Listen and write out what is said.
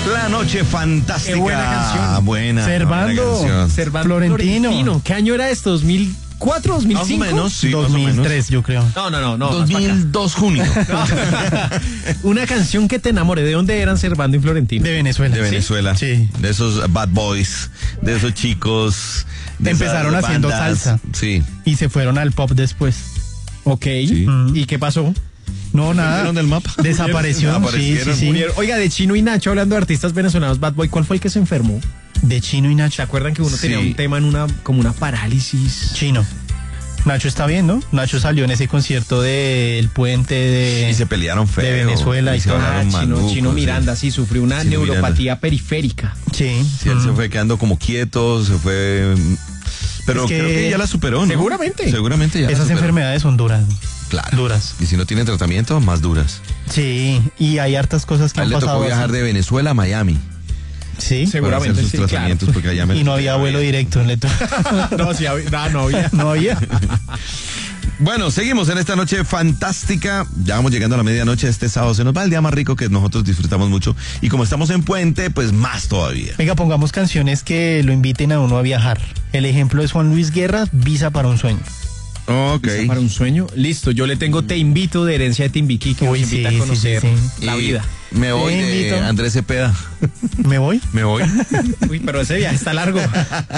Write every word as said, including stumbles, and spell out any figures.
La noche fantástica. Qué buena canción. Buena. Servando. Buena canción. Servando Florentino. Florentino. ¿Qué año era esto? ¿dos mil cuatro, dos mil cinco? Más o menos, sí, dos mil tres, yo creo. No, no, no. no dos mil dos junio. Una canción que te enamoré. ¿De dónde eran Servando y Florentino? De Venezuela. De Venezuela. Sí. De esos bad boys, de esos chicos. De Empezaron esas haciendo bandas. salsa. Sí. Y se fueron al pop después. Ok. Sí. ¿Y qué pasó? No, nada. ¿Perdieron del mapa? Desapareció. Sí, sí, Aparecieron. sí. Murieron. Oiga, de Chino y Nacho, hablando de artistas venezolanos, Bad Boy, ¿cuál fue el que se enfermó? De Chino y ¿Se Nacho. acuerdan que uno Sí. tenía un tema en una, como una parálisis? Chino. Nacho está bien, ¿no? Nacho salió en ese concierto del puente de... Y se pelearon feo. de Venezuela y se todo. Ah, hablaron Chino, malucos, Chino sí. Miranda, sí, sufrió una Chino neuropatía periférica. Sí. Sí, él se Mm. fue quedando como quieto, se fue... Pero Es que- creo que ya la superó, ¿no? Seguramente. Seguramente ya la Esas superó. enfermedades son duras. Claro. duras. Y si no tienen tratamiento, más duras. Sí, y hay hartas cosas que A él han le pasado. tocó viajar así. de Venezuela a Miami. Sí, Seguramente, para hacer sus sí, claro. tratamientos porque allá me- y no había vuelo directo. Le to- No, sí, había- no, no había. no había. Bueno, seguimos en esta noche fantástica. Ya vamos llegando a la medianoche. Este sábado se nos va el día más rico que nosotros disfrutamos mucho. Y como estamos en puente, pues más todavía. Venga, pongamos canciones que lo inviten a uno a viajar. El ejemplo es Juan Luis Guerra, Visa para un sueño. Ok. Visa para un sueño. Listo, yo le tengo Te Invito de Herencia de Timbiquí que Uy, nos invita sí, a conocer sí, sí, la Y vida. Me voy Te de invito. Andrés Cepeda. ¿Me voy? Me voy. Uy, pero ese viaje está largo.